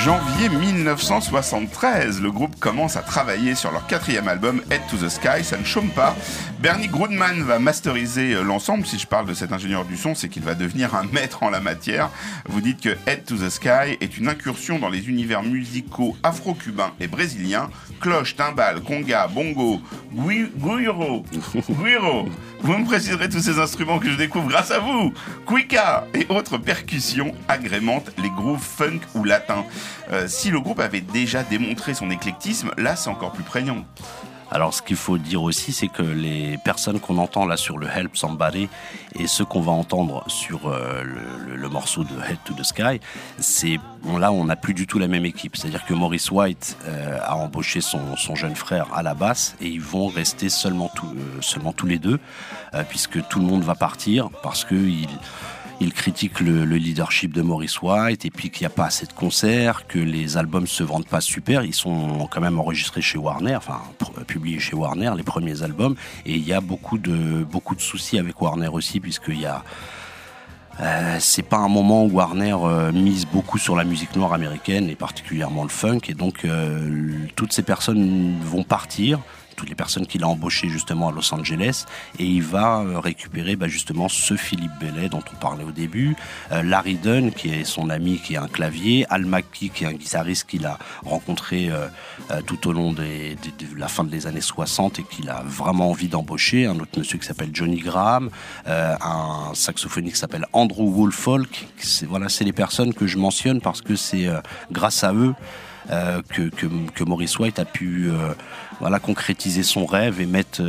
Janvier 1973, le groupe commence à travailler sur leur 4e album Head to the Sky, ça ne chôme pas. Bernie Grundman va masteriser l'ensemble. Si je parle de cet ingénieur du son, c'est qu'il va devenir un maître en la matière. Vous dites que Head to the Sky est une incursion dans les univers musicaux afro-cubains et brésiliens. Cloche, timbales, conga, bongo, guiro. Vous me préciserez tous ces instruments que je découvre grâce à vous. Cuica et autres percussions agrémentent les grooves funk ou latins. Si le groupe avait déjà démontré son éclectisme, là c'est encore plus prégnant. Alors ce qu'il faut dire aussi, c'est que les personnes qu'on entend là sur le Help Somebody et ceux qu'on va entendre sur le morceau de Head to the Sky, là on n'a plus du tout la même équipe. C'est-à-dire que Maurice White a embauché son jeune frère à la basse et ils vont rester seulement tous les deux, puisque tout le monde va partir parce que il critique le leadership de Maurice White et puis qu'il n'y a pas assez de concerts, que les albums se vendent pas super. Ils sont quand même enregistrés chez Warner, enfin publiés chez Warner, les premiers albums. Et il y a beaucoup de soucis avec Warner aussi, puisqu'il y a c'est pas un moment où Warner mise beaucoup sur la musique noire américaine et particulièrement le funk. Et donc toutes ces personnes vont partir. Toutes les personnes qu'il a embauchées justement à Los Angeles, et il va récupérer justement ce Philippe Bellet dont on parlait au début, Larry Dunn qui est son ami, qui est un clavier, Al McKee qui est un guitariste qu'il a rencontré tout au long de la fin des années 60 et qu'il a vraiment envie d'embaucher, un autre monsieur qui s'appelle Johnny Graham, un saxophoniste qui s'appelle Andrew Woolfolk. C'est les personnes que je mentionne parce que c'est grâce à eux que Maurice White a pu concrétiser son rêve et mettre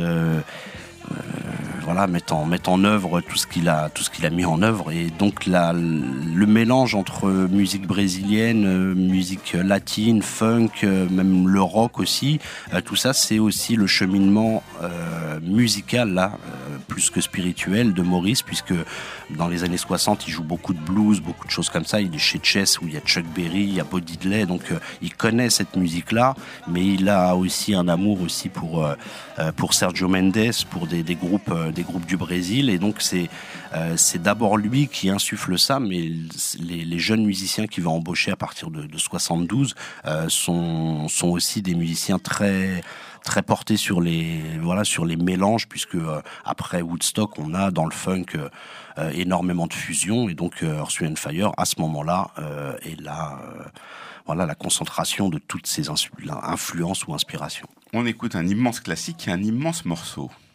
en œuvre tout ce qu'il a mis en œuvre. Et donc le mélange entre musique brésilienne, musique latine, funk, même le rock aussi, tout ça c'est aussi le cheminement musical plus que spirituel de Maurice, puisque dans les années 60 il joue beaucoup de blues, beaucoup de choses comme ça. Il est chez Chess où il y a Chuck Berry, il y a Bo Diddley, donc il connaît cette musique là, mais il a aussi un amour aussi pour Sergio Mendes, pour des groupes du Brésil. Et donc c'est d'abord lui qui insuffle ça, mais les jeunes musiciens qu'il va embaucher à partir de 72 sont aussi des musiciens très très portés sur les mélanges, puisque après Woodstock on a dans le funk énormément de fusion, et donc Earth, Wind & Fire à ce moment-là est là la concentration de toutes ces influences ou inspirations. On écoute un immense classique et un immense morceau.